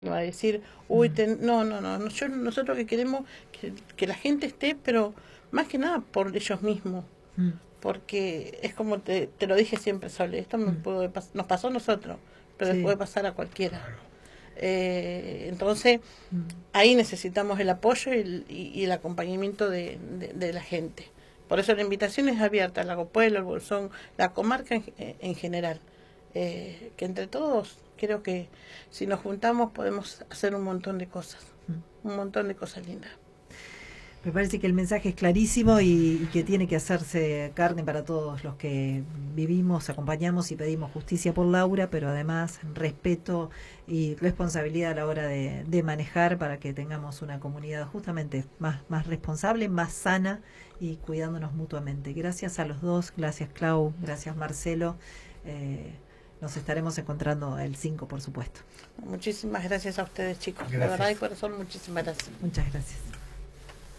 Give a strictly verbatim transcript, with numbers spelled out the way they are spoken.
va a decir, uy, Mm. te, no, no, no, no, yo, nosotros que queremos que, que la gente esté, pero más que nada por ellos mismos, Mm. porque es como te, te lo dije siempre, Sole, esto me Mm. puede pas- nos pasó a nosotros, pero les Sí. puede pasar a cualquiera. Eh, entonces, Mm. ahí necesitamos el apoyo y el, y, y el acompañamiento de, de, de la gente. Por eso la invitación es abierta, Lago Pueblo, el Bolsón, la comarca en, en general. Eh, que entre todos, creo que si nos juntamos podemos hacer un montón de cosas, Mm. un montón de cosas lindas. Me parece que el mensaje es clarísimo y, y que tiene que hacerse carne para todos los que vivimos, acompañamos y pedimos justicia por Laura, pero además respeto y responsabilidad a la hora de, de manejar para que tengamos una comunidad justamente más, más responsable, más sana y cuidándonos mutuamente. Gracias a los dos, gracias Clau, gracias Marcelo. Eh, nos estaremos encontrando el cinco, por supuesto. Muchísimas gracias a ustedes, chicos. Gracias. De verdad y corazón, muchísimas gracias. Muchas gracias.